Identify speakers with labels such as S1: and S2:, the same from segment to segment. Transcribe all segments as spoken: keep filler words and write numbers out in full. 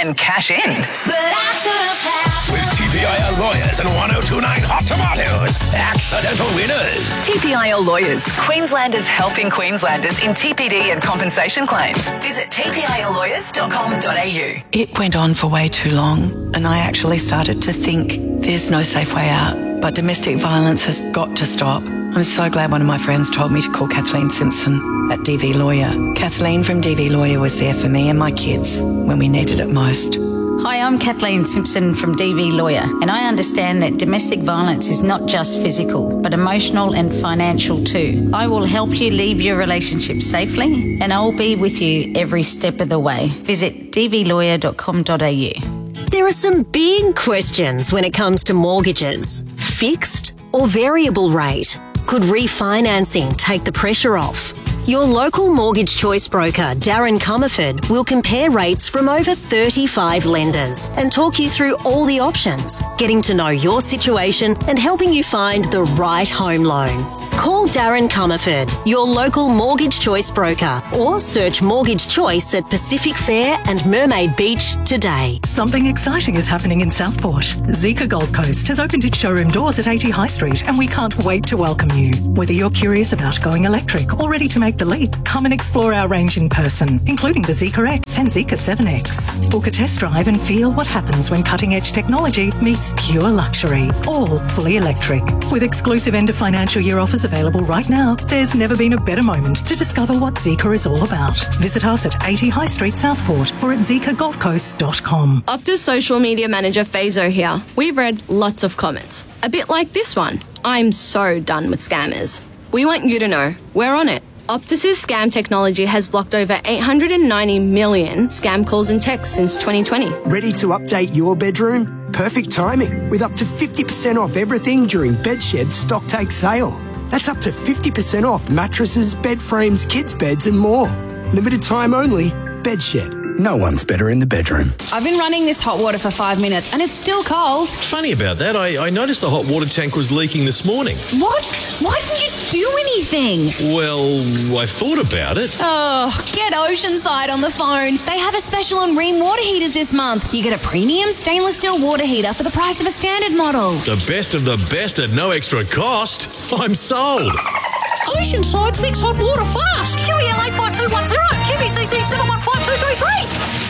S1: and cash in.
S2: With T P I L Lawyers and one oh two point nine Hot Tomatoes, accidental winners.
S1: T P I L Lawyers, Queenslanders helping Queenslanders in T P D and compensation claims. Visit t p i l lawyers dot com dot a u.
S3: It went on for way too long, and I actually started to think there's no safe way out. But domestic violence has got to stop. I'm so glad one of my friends told me to call Kathleen Simpson at D V Lawyer. Kathleen from D V Lawyer was there for me and my kids when we needed it most.
S4: Hi, I'm Kathleen Simpson from D V Lawyer, and I understand that domestic violence is not just physical, but emotional and financial too. I will help you leave your relationship safely, and I'll be with you every step of the way. Visit d v lawyer dot com dot a u.
S5: There are some big questions when it comes to mortgages. Fixed or variable rate? Could refinancing take the pressure off? Your local mortgage choice broker, Darren Comerford, will compare rates from over thirty-five lenders and talk you through all the options, getting to know your situation and helping you find the right home loan. Call Darren Comerford, your local mortgage choice broker, or search Mortgage Choice at Pacific Fair and Mermaid Beach today.
S6: Something exciting is happening in Southport. Zika Gold Coast has opened its showroom doors at eighty High Street, and we can't wait to welcome you. Whether you're curious about going electric or ready to make the leap, come and explore our range in person, including the Zika X and Zika seven X. Book a test drive and feel what happens when cutting-edge technology meets pure luxury, all fully electric. With exclusive end of financial year offers available right now, there's never been a better moment to discover what Zika is all about. Visit us at eighty High Street, Southport, or at zika gold coast dot com.
S7: Optus social media manager Fazo here. We've read lots of comments, a bit like this one. I'm so done with scammers. We want you to know we're on it. Optus's scam technology has blocked over eight hundred ninety million scam calls and texts since twenty twenty.
S8: Ready to update your bedroom? Perfect timing, with up to fifty percent off everything during Bedshed's stock take sale. That's up to fifty percent off mattresses, bed frames, kids' beds and more. Limited time only. Bedshed. No one's better in the bedroom.
S9: I've been running this hot water for five minutes and it's still cold.
S10: Funny about that. I, I noticed the hot water tank was leaking this morning.
S9: What? Why didn't you do anything?
S10: Well, I thought about it.
S9: Oh, get Oceanside on the phone. They have a special on Rheem water heaters this month. You get a premium stainless steel water heater for the price of a standard model.
S10: The best of the best at no extra cost. I'm sold.
S11: Oceanside, fix hot water fast. Q E L eight five two one zero, Q B C C seven one five two three three.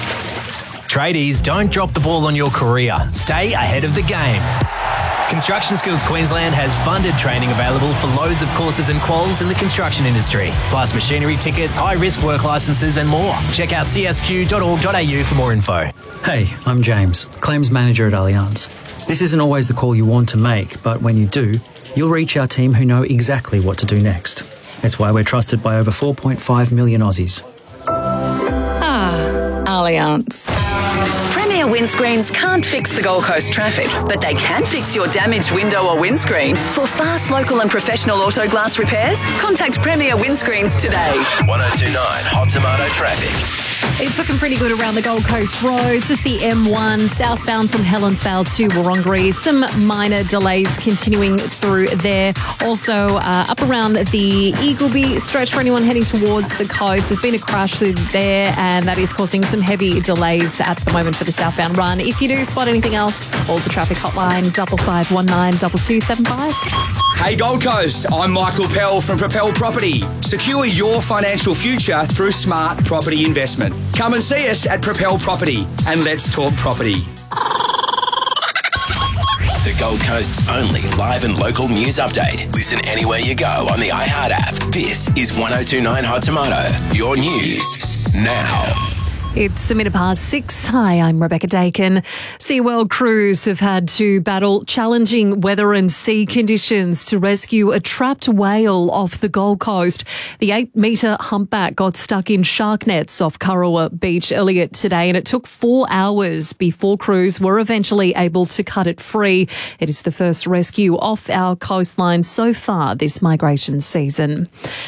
S12: Tradies, don't drop the ball on your career. Stay ahead of the game. Construction Skills Queensland has funded training available for loads of courses and quals in the construction industry, plus machinery tickets, high-risk work licences and more. Check out c s q dot org dot a u for more info.
S13: Hey, I'm James, Claims Manager at Allianz. This isn't always the call you want to make, but when you do, you'll reach our team who know exactly what to do next. It's why we're trusted by over four point five million Aussies.
S1: Ah, Allianz. Premier windscreens can't fix the Gold Coast traffic, but they can fix your damaged window or windscreen. For fast, local and professional auto glass repairs, contact Premier Windscreens today.
S2: one oh two point nine Hot Tomato Traffic.
S14: It's looking pretty good around the Gold Coast roads. Just the M one southbound from Helensvale to Wurrungree. Some minor delays continuing through there. Also uh, up around the Eagleby stretch for anyone heading towards the coast. There's been a crash through there and that is causing some heavy delays at the moment for the southbound run. If you do spot anything else, call the traffic hotline double five one nine double two seven five.
S15: Hey Gold Coast, I'm Michael Pell from Propel Property. Secure your financial future through smart property investment. Come and see us at Propel Property and let's talk property.
S2: The Gold Coast's only live and local news update. Listen anywhere you go on the iHeart app. This is one oh two point nine Hot Tomato. Your news now.
S14: It's a minute past six. Hi, I'm Rebecca Dakin. SeaWorld crews have had to battle challenging weather and sea conditions to rescue a trapped whale off the Gold Coast. The eight-metre humpback got stuck in shark nets off Kurrawa Beach earlier today, and it took four hours before crews were eventually able to cut it free. It is the first rescue off our coastline so far this migration season.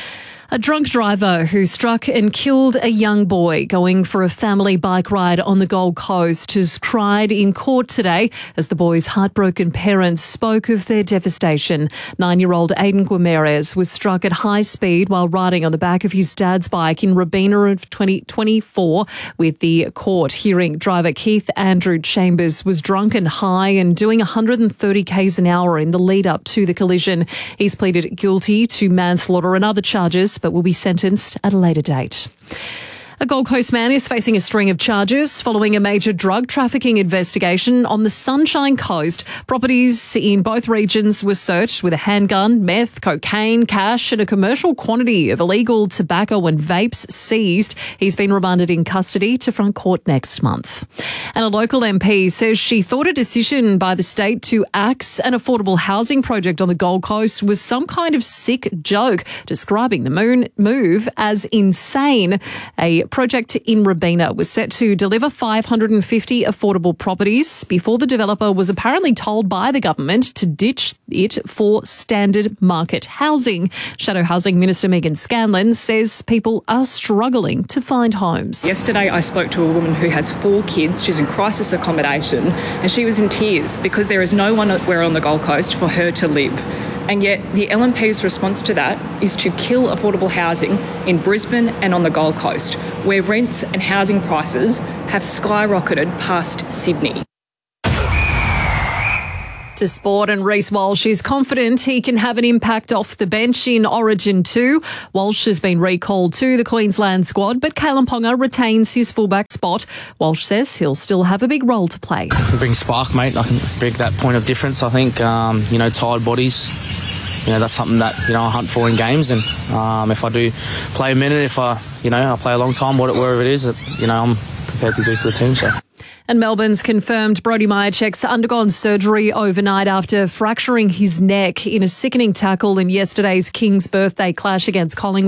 S14: A drunk driver who struck and killed a young boy going for a family bike ride on the Gold Coast has cried in court today as the boy's heartbroken parents spoke of their devastation. Nine-year-old Aiden Guimarães was struck at high speed while riding on the back of his dad's bike in Robina of twenty twenty-four, with the court hearing driver Keith Andrew Chambers was drunk and high and doing one hundred thirty kays an hour in the lead up to the collision. He's pleaded guilty to manslaughter and other charges, but will be sentenced at a later date. A Gold Coast man is facing a string of charges following a major drug trafficking investigation on the Sunshine Coast. Properties in both regions were searched with a handgun, meth, cocaine, cash and a commercial quantity of illegal tobacco and vapes seized. He's been remanded in custody to front court next month. And a local M P says she thought a decision by the state to axe an affordable housing project on the Gold Coast was some kind of sick joke, describing the moon move as insane. A project in Robina was set to deliver five hundred fifty affordable properties before the developer was apparently told by the government to ditch it for standard market housing. Shadow Housing Minister Megan Scanlon says people are struggling to find homes.
S16: Yesterday I spoke to a woman who has four kids. She's in crisis accommodation and she was in tears because there is no one where on the Gold Coast for her to live. And yet the L N P's response to that is to kill affordable housing in Brisbane and on the Gold Coast, where rents and housing prices have skyrocketed past Sydney.
S14: To sport, and Reece Walsh is confident he can have an impact off the bench in Origin two. Walsh has been recalled to the Queensland squad, but Kalen Ponga retains his fullback spot. Walsh says he'll still have a big role to play.
S17: I can bring spark, mate. I can bring that point of difference. I think, um, you know, tired bodies, you know, that's something that, you know, I hunt for in games. And um, if I do play a minute, if I, you know, I play a long time, whatever it is, you know, I'm prepared to do for the team, so...
S14: And Melbourne's confirmed Brody Myercheck's undergone surgery overnight after fracturing his neck in a sickening tackle in yesterday's King's birthday clash against Collingwood.